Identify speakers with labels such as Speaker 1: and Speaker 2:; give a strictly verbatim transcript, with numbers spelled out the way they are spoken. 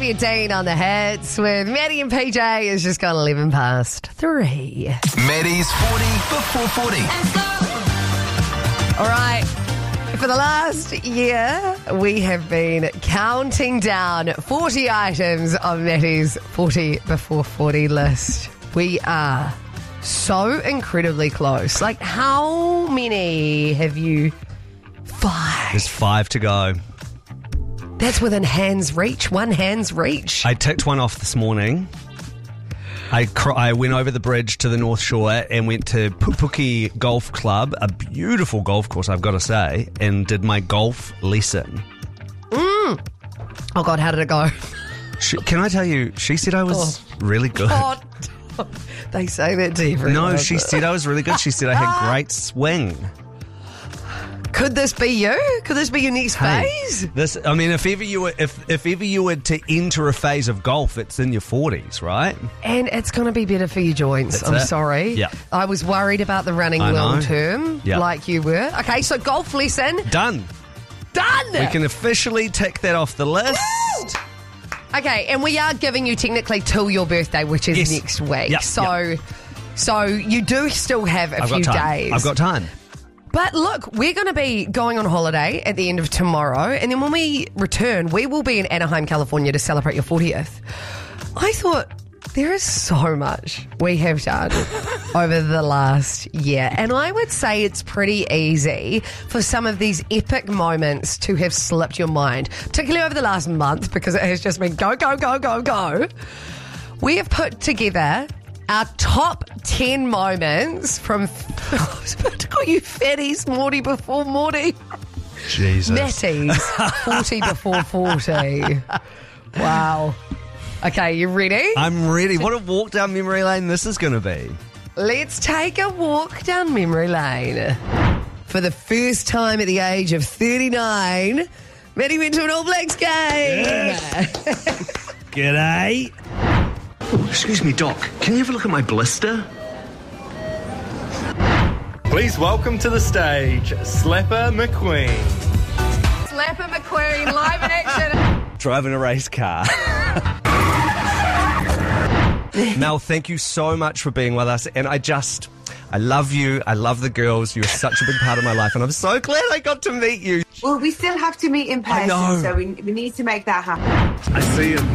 Speaker 1: Olivia Dean on the hits with Maddie and P J. It's just gone eleven past three.
Speaker 2: Maddie's forty before forty.
Speaker 1: All right. For the last year, we have been counting down forty items on Maddie's forty before forty list. We are so incredibly close. Like, how many have you? Five.
Speaker 3: There's five to go.
Speaker 1: That's within hand's reach. One hand's reach.
Speaker 3: I ticked one off this morning. I cr- I went over the bridge to the North Shore and went to Pupuki Golf Club, a beautiful golf course, I've got to say, and did my golf lesson.
Speaker 1: Mm. Oh, God, how did it go?
Speaker 3: She, can I tell you, she said I was
Speaker 1: oh.
Speaker 3: really good.
Speaker 1: Oh, they say that to everyone.
Speaker 3: No, she said I was really good. She said I had great swing.
Speaker 1: Could this be you? Could this be your next
Speaker 3: hey,
Speaker 1: phase?
Speaker 3: This, I mean, if ever you were, if if ever you were to enter a phase of golf, it's in your forties, right?
Speaker 1: And it's going to be better for your joints.
Speaker 3: That's
Speaker 1: I'm
Speaker 3: it.
Speaker 1: sorry.
Speaker 3: Yeah.
Speaker 1: I was worried about the running
Speaker 3: I
Speaker 1: long
Speaker 3: know.
Speaker 1: term,
Speaker 3: Yeah.
Speaker 1: like you were. Okay, so golf lesson
Speaker 3: Done.
Speaker 1: done.
Speaker 3: We can officially tick that off the list.
Speaker 1: Okay, and we are giving you technically till your birthday, which is
Speaker 3: Yes.
Speaker 1: next week.
Speaker 3: Yep,
Speaker 1: So,
Speaker 3: yep.
Speaker 1: so you do still have a
Speaker 3: I've
Speaker 1: few
Speaker 3: got time.
Speaker 1: days.
Speaker 3: I've got time.
Speaker 1: But look, we're going to be going on holiday at the end of tomorrow, and then when we return, we will be in Anaheim, California to celebrate your fortieth. I thought there is so much we have done over the last year, and I would say it's pretty easy for some of these epic moments to have slipped your mind, particularly over the last month, because it has just been go, go, go, go, go. We have put together our top ten moments from... I was about to call you fatties, Morty before Morty.
Speaker 3: Jesus.
Speaker 1: Matties, forty before forty. Wow. Okay, you ready?
Speaker 3: I'm ready. What a walk down memory lane this is going to be.
Speaker 1: Let's take a walk down memory lane. For the first time at the age of thirty-nine, Maddie went to an All Blacks game.
Speaker 3: Yes. G'day.
Speaker 2: Oh, excuse me, Doc. Can you have a look at my blister?
Speaker 4: Please welcome to the stage, Slapper McQueen.
Speaker 1: Slapper McQueen, live in action.
Speaker 3: Driving a race car. Mel, thank you so much for being with us. And I just, I love you. I love the girls. You're such a big part of my life. And I'm so glad I got to meet you.
Speaker 5: Well, we still have to meet in
Speaker 3: I
Speaker 5: person,
Speaker 3: know.
Speaker 5: so we, we need to make that happen.
Speaker 4: I see a